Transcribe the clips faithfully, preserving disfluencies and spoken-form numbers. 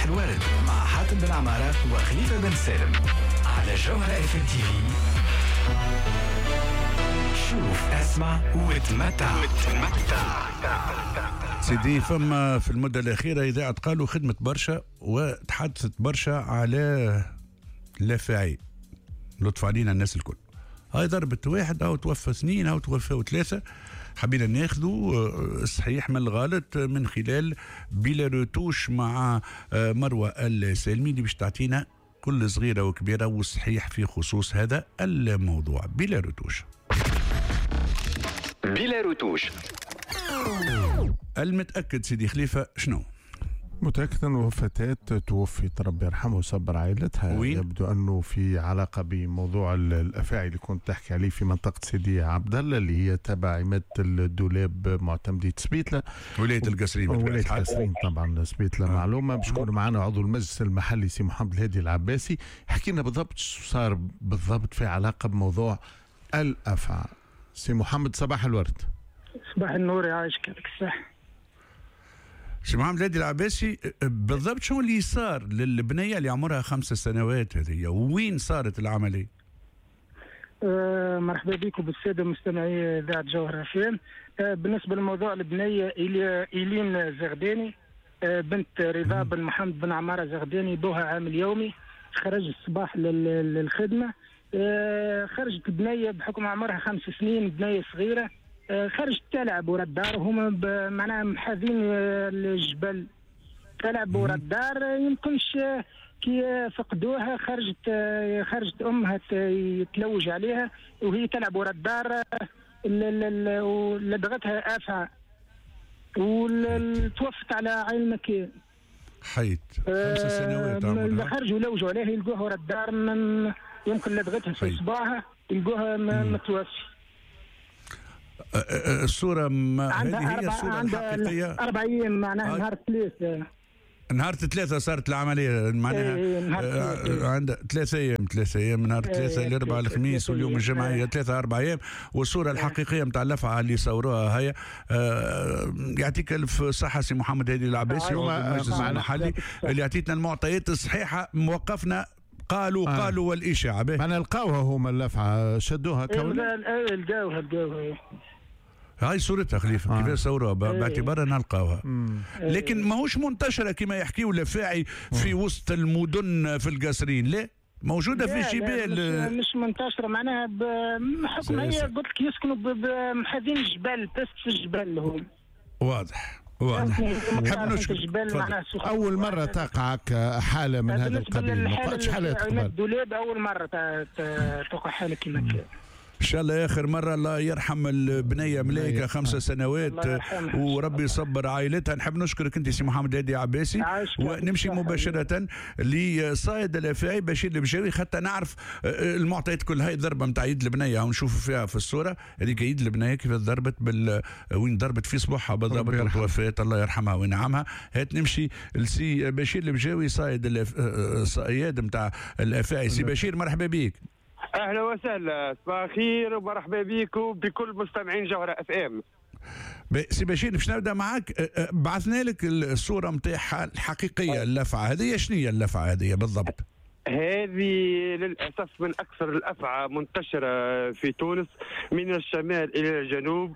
الورد مع حاتم بن عمارة وخليفة بن سالم على جوهرة اف ام تي في. شوف اسمع وتمتع. سيدي، فما في المدة الأخيرة إذاعة قالوا خدمت برشا وتحدثت برشا على الافاعي. لطف علينا الناس الكل. هاي ضربت واحد أو توفى اثنين أو توفى ثلاثة. حبينا ناخذوا الصحيح من الغلط من خلال بلا روتوش مع مروة السالمي اللي باش تعطينا كل صغيرة وكبيرة والصحيح في خصوص هذا الموضوع. بلا روتوش. بلا روتوش. المتأكد سيدي خليفة شنو؟ متأكد أنه فتاة توفيت ربي يرحمه وصبر عائلتها. وين؟ يبدو أنه في علاقة بموضوع الأفاعي اللي كنت تحكي عليه في منطقة سيدي عبد الله اللي هي تبع عمادة الدولاب معتمدية سبيتلة ولاية القصرين. ولاية القصرين طبعا سبيتلة. آه. معلومة باش يكون معنا عضو المجلس المحلي سي محمد الهادي العباسي. حكينا بالضبط شو صار بالضبط في علاقة بموضوع الأفاعي. سي محمد صباح الورد. صباح النور، يعيشك لك الصح. سي محمد الهادي العباسي، بالضبط شو اللي صار للبنية اللي عمرها خمس سنوات هذه ووين صارت العملية؟ أه مرحبا بكم بالسادة مستمعي إذاعة جوهرة اف ام. أه بالنسبة لموضوع البنية إيلين زغداني، أه بنت رضا بن محمد بن عمارة زغداني، بوها عامل يومي، خرج الصباح للخدمة. أه خرجت بنية بحكم عمرها خمس سنين، بنية صغيرة. خرجت تلعب ورا الدار، وهما معناها محاذين الجبل، تلعب ورا الدار. يمكنش كي فقدوها خرجت خرجت امها تلوج عليها وهي تلعب ورا الدار، ولدغتها افعى وتوفت على عين مكان. حيت خمس سنوات عمرها. خرجوا لوجوا عليها يلقوها ورا الدار، من يمكن لدغتها في صباعها يلقوها متوفي. الصورة هذه هي الصورة الحقيقية. أربع أيام معناها نهار ثلاثة. نهار ثلاثة صارت العملية معناها. ايه عند ثلاثة أيام ثلاثة أيام نهار ثلاثة الأربعاء الخميس واليوم الجمعة هي ثلاثة أربع أيام. والصورة الحقيقية متاع اللفعة اللي صوروها هي. آه يعطيك ألف صحة سي محمد هادي العباسي عضو المجلس المحلي اللي عطيتنا المعطيات الصحيحة. موقفنا قالوا آه. قالوا والإشاعة به أنا لقاوها هما اللفعة شدوها كولا. ايه لقاوها لقاوها هاي صورتها خليفة. آه. كيف صوروها باعتبار انها لقاوها. لكن ماهوش منتشرة كما يحكيوا الافاعي في وسط المدن في القصرين. لا موجودة في جبال. مش, مش منتشرة معناها بحكم هي قلت لك يسكنوا بمحاذين الجبال، بس في الجبال هم. واضح واضح. نحب نشكر. أول مرة تقعك حالة من هذا القبيل، ما قعدش حالات قبل. الدولاب أول مرة تقع حالة كما كان. ان شاء الله اخر مره. الله يرحم البنيه ملايكه خمس سنوات وربي يصبر عائلتها. نحب نشكرك انت سي محمد الهادي عباسي. ونمشي مباشره لصايد الافاعي بشير البجاوي حتى نعرف المعطيات كل. هاي الضربه نتاع يد البنيه ونشوفوا فيها في الصوره هذيك يد البنيه كيف ضربت بال وين ضربت في صباحها بالضبط وتوفات الله يرحمها وينعمها. هات نمشي لسي بشير البجاوي صايد الصياد نتاع الافاعي. سي بشير مرحبا بك. اهلا وسهلا، صباح الخير ومرحبا بكم وبكل مستمعين جوهرة اف ام. سي بشير باش نبدا معك. بعثنا لك الصوره نتاعها الحقيقيه. اللفعه هذه شنو هي اللفعه هذه بالضبط؟ هذه للاسف من اكثر الافعى منتشره في تونس من الشمال الى الجنوب،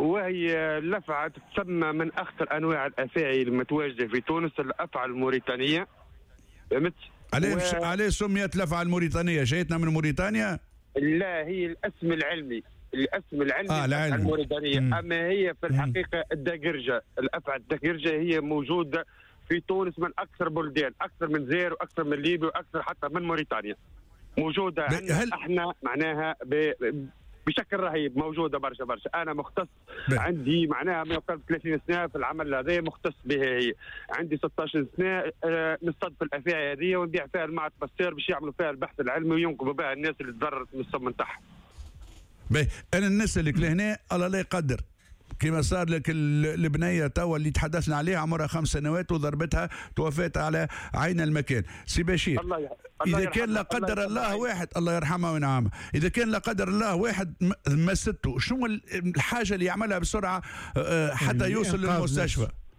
وهي لفعه تسمى من اخطر انواع الافاعي المتواجده في تونس، الافعى الموريتانيه. فهمت؟ عليه و... عليه سميت لفعة الموريتانية، جايتنا من موريتانيا؟ لا هي الاسم العلمي، الاسم العلمي آه العلمي. الموريتانية. مم. اما هي في الحقيقة الدقرجة، الافعى الدقرجة هي موجودة في تونس من اكثر بلدان، اكثر من زير واكثر من ليبيا واكثر حتى من موريتانيا. موجودة هل... احنا معناها ب... بشكل رهيب، موجودة برشا برشا. أنا مختص بي. عندي معناها من قبل ثلاثين سنة في العمل هذا، مختص بها هي. عندي ستة عشر سنة أه نصطاد في الأفاعي هذه ونبيع فيها المعهد باستير باش يعملوا فيها البحث العلمي وينقذوا بها الناس اللي تضررت من السم نتاعها. باهي أنا الناس اللي لهنا الله لا يقدر كما صار لك البنيه توا اللي تحدثنا عليها عمرها خمس سنوات وضربتها توفات على عين المكان. سي بشير الله يح... الله اذا كان لا قدر الله, الله واحد الله يرحمه وينعمه، اذا كان لا قدر الله واحد مسته، شنو الحاجه اللي يعملها بسرعه حتى يوصل للمستشفى؟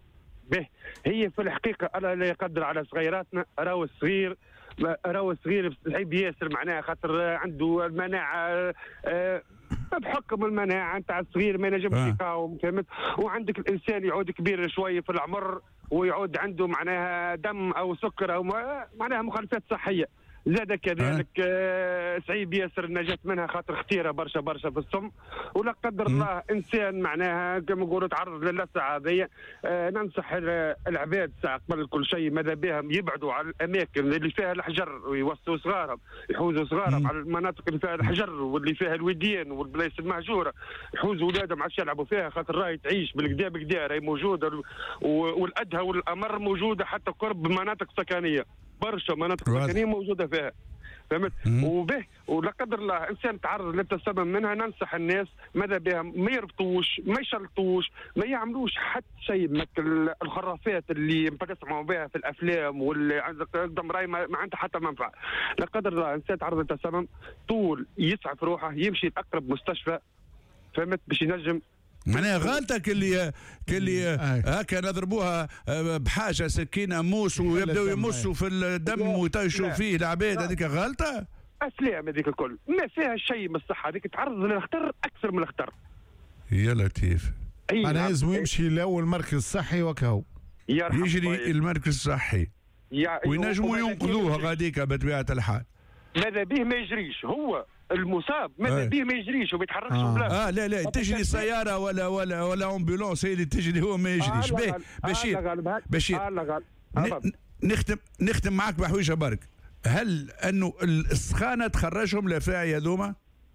به هي في الحقيقه الله لا يقدر على صغيراتنا، راهو الصغير راهو الصغير صعيب ياسر معناها خاطر عنده المناعه أه بحكم المناعه نتاع الصغير ما ينجمش يقاوم فهمت. وعندك الانسان يعود كبير شويه في العمر ويعود عنده معناها دم او سكر او معناها مخالفات صحيه زاد كذلك آه صعيب ياسر النجاة منها خاطر خطيره برشا برشا في السم. ولا قدر الله انسان معناها كما نقولوا تعرض للسعه هذه آه ننصح العباد ساعه قبل كل شيء ماذا بهم يبعدوا على الاماكن اللي فيها الحجر ويوصوا صغارهم يحوزوا صغارهم على المناطق اللي فيها الحجر واللي فيها الوديان والبلايص المهجوره يحوزوا اولادهم عشان يلعبوا فيها خاطر راهي تعيش بالكدا بكدا راهي موجوده والادهى والامر موجوده حتى قرب مناطق سكنيه برشا مناطق سكنيه موجوده فيها فهمت. وبه ولا قدر الله انسان تعرض للتسمم منها ننصح الناس ماذا بها ما يربطوش ما يشلطوش ما يعملوش حتى شيء من الخرافات اللي نسمعوا بها في الافلام واللي قدام راي ما عندها حتى منفعه. لا قدر الله انسان تعرض للتسمم طول يسعف روحه يمشي لاقرب مستشفى فهمت باش ينجم. معناها غالتك اللي اللي هكا نضربوها بحاجه سكينه موس ويبداو يمسوا في الدم ويطيشوا فيه العباد هذيك غالطه؟ اسلام هذيك الكل ما فيها شيء من الصحه هذيك تعرض للخطر اكثر من الخطر. يا لطيف. انا لازم يمشي لاول مركز صحي وكهو يجري المركز الصحي وينجموا ينقذوها غاديك بطبيعه الحال. ماذا به ما يجريش هو المصاب ماذا به ما يجريش وما يتحركش آه. بلاصه. اه لا لا تجري سياره ولا ولا ولا امبولانس هي اللي تجري هو ما يجريش. آه بشير آه بشير آه نختم نختم معك بحويجه برك. هل انه السخانه تخرجهم الافاعي هذوما؟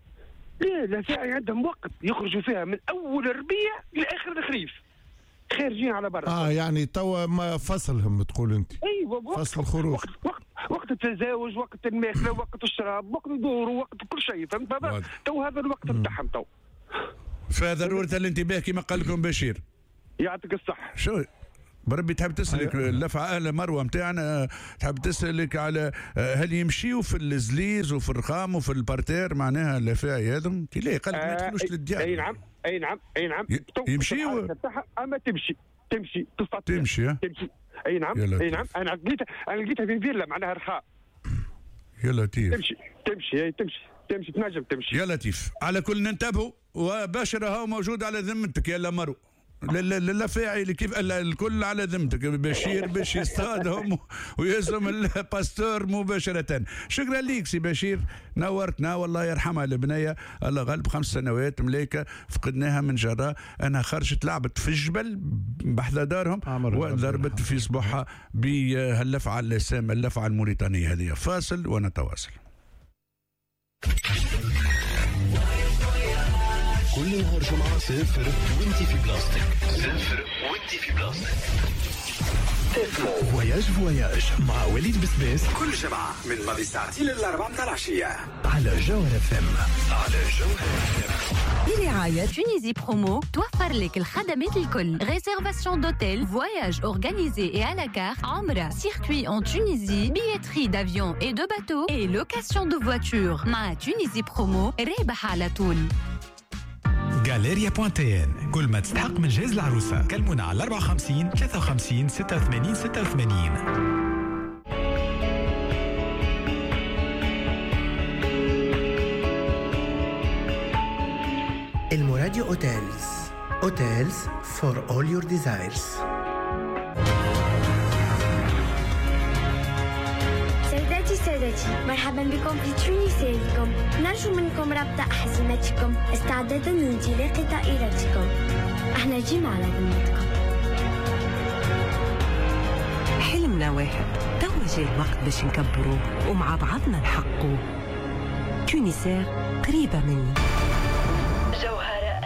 لا الافاعي عندهم وقت يخرجوا فيها من اول الربيع لاخر الخريف خارجين على برا. اه يعني توا ما فصلهم تقول انت. ايوه فصل الخروج وقت, وقت وقت التزاوج وقت الماكله وقت الشراب وقت الدور وقت كل شيء فهمت. تو هذا الوقت بتاعهم تو. فضرورة الانتباه كما قال لكم بشير. يعطيك الصحة. شو بربي تحب تسألك اللفعة آل مروة متاعنا تحب تسألك على هل يمشيوا في الزليز وفي الرخام وفي البارتير معناها الافاعي هذم؟ انت ليه قال لك ما يدخلوش للديار؟ اي نعم اي نعم اي نعم يمشيوا اما تمشي تمشي تستطيع تمشي تمشي اي نعم اي نعم انا لقيتها انا لقيتها في فيلا معناها رخاء. يا لطيف. تمشي تمشي تمشي تمشي تنجم تمشي. يا لطيف على كل ننتبهوا وبشرة هو موجود على ذمتك يا لمرو. الافاعي اللي كيف الكل على ذمتك بشير باش يصطادهم ويهزهم الباستور مباشرة. شكرا ليك سي بشير نورتنا والله يرحمها البنية الله غالب خمس سنوات ملايكة فقدناها من جراء أنها خرجت لعبت في الجبل بحذا دارهم وضربت في صباحها بهاللفعة السامة اللفعة الموريتانية هذه. فاصل ونتواصل. كل نهار جمعة صفر وانتي في بلاستيك صفر وانتي في بلاستيك. فواياج فواياج مع وليد بسباس كل جمعة من ماضي ساعتين للأربعة متاع العشية على جوهر اف ام على جوهر اف ام. برعاية تونيزي برومو توفر لك الخدمات الكل ريزيرفاسيون دوتيل فواياج اورغانيزي et à la carte عمرة circuit en Tunisie billetterie d'avion et de bateau et location de voiture مع تونيزي برومو رابح على طول. غاليريا بوانتين كل ما تستحق من جهاز العروسة كلمونا على أربعة وخمسين ثلاثة وخمسين ستة وثمانين ستة وثمانين. الموراديو اوتيلز اوتيلز for all your desires. سيداتي سادتي مرحبا بكم في تونسيكم. نرجو منكم ربط أحزمتكم استعدادا لانطلاق طائرتكم. احنا جينا على ذمتكم. حلمنا واحد توا جاء الوقت باش نكبروا ومع بعضنا نحققوا. تونسير قريبة مني. جوهرة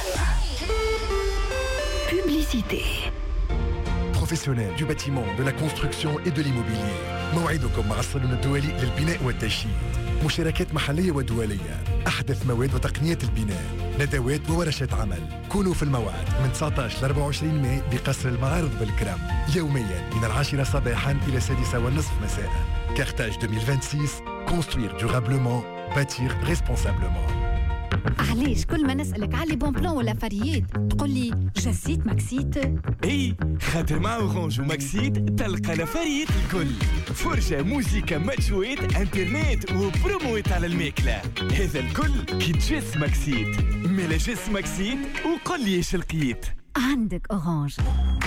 Publicité. Professionnels du bâtiment, de la construction et de l'immobilier. موعدكم مع الصالون الدولي للبناء والتشييد. مشاركات محلية ودولية. أحدث مواد وتقنيات البناء. ندوات وورشات عمل. كونوا في الموعد من تسعة عشر ل أربعة وعشرين ماي بقصر المعارض بالكرم. يوميا من العاشرة صباحا إلى السادسة والنصف مساء. Carthage deux mille vingt-six. Construire durablement, bâtir responsablement. علاش كل ما نسألك على بون بلان ولا فريات تقول لي جسيت ماكسيت؟ اي خاطر مع اورانج وماكسيت تلقى لفريات الكل، فرجة موسيقى ماتشويت انترنت وبرومويت على الماكلة، هذا الكل كي تجس ماكسيت. ملا جس ماكسيت وقل لي ايش لقيت. عندك اورانج.